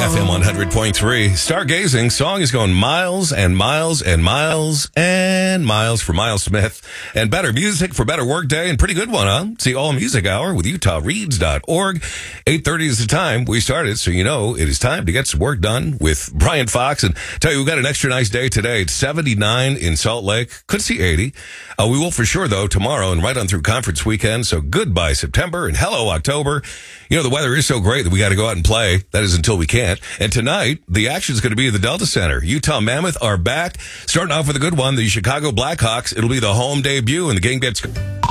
FM 100.3. Stargazing. Song is going miles and miles and miles and miles for Miles Smith. And better music for better work day. And pretty good one, huh? It's the All Music Hour with UtahReads.org. 8:30 is the time we started, so you know it is time to get some work done with Brian Fox. And tell you, we've got an extra nice day today. It's 79 in Salt Lake. Could see 80. We will for sure, though, tomorrow and right on through conference weekend. So goodbye, September, and hello, October. You know, the weather is so great that we got to go out and play. That is until we can't. And tonight, the action is going to be at the Delta Center. Utah Mammoth are back. Starting off with a good one, the Chicago Blackhawks. It'll be the home debut, and the game gets...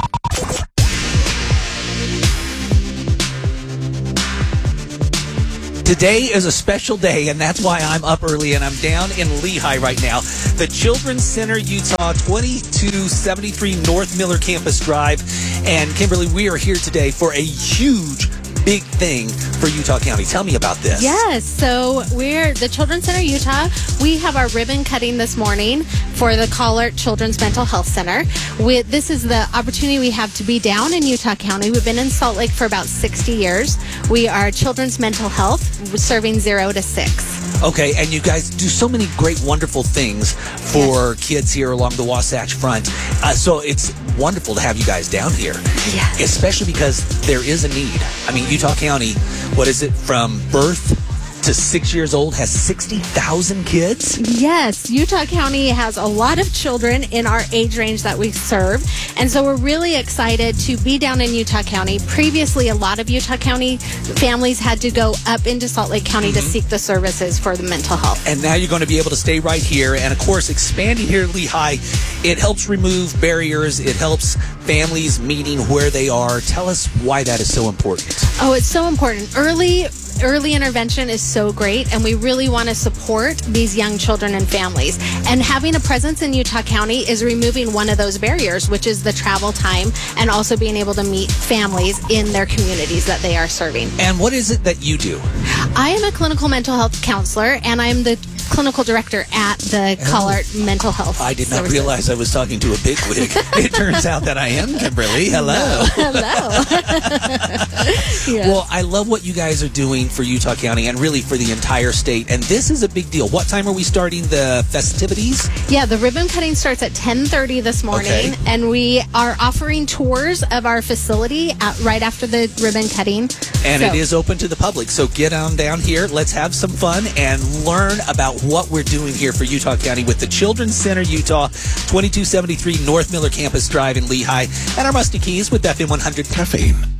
Today is a special day, and that's why I'm up early, and I'm down in Lehi right now. The Children's Center, Utah, 2273 North Miller Campus Drive. And Kimberly, we are here today for a huge, big thing for Utah County. Tell me about this. Yes, so we're the Children's Center Utah. We have our ribbon cutting this morning for the Collart Children's Mental Health Center. This is the opportunity we have to be down in Utah County. We've been in Salt Lake for about 60 years. We are Children's Mental Health, serving 0 to 6. Okay, and you guys do so many great, wonderful things for kids here along the Wasatch Front. So it's wonderful to have you guys down here. Yes. Especially because there is a need. I mean, Utah County, what is it, from birth to 6 years old, has 60,000 kids? Yes, Utah County has a lot of children in our age range that we serve. And so we're really excited to be down in Utah County. Previously, a lot of Utah County families had to go up into Salt Lake County to seek the services for the mental health. And now you're going to be able to stay right here. And of course, expanding here at Lehi, it helps remove barriers. It helps families meeting where they are. Tell us why that is so important. Oh, it's so important. Early intervention is so great, and we really want to support these young children and families. And having a presence in Utah County is removing one of those barriers, which is the travel time, and also being able to meet families in their communities that they are serving. And what is it that you do? I am a clinical mental health counselor, and I'm the clinical director at the Collart Mental Health I did not Services. realize I was talking to a bigwig. It turns out that I am, Kimberly. Hello. Hello. Yes. Well, I love what you guys are doing for Utah County and really for the entire state. And this is a big deal. What time are we starting the festivities? Yeah, the ribbon cutting starts at 10:30 this morning, and we are offering tours of our facility right after the ribbon cutting. And it is open to the public. So get on down here. Let's have some fun and learn about what we're doing here for Utah County with the Children's Center Utah, 2273 North Miller Campus Drive in Lehi, and our Musty Keys with FM 100 Caffeine.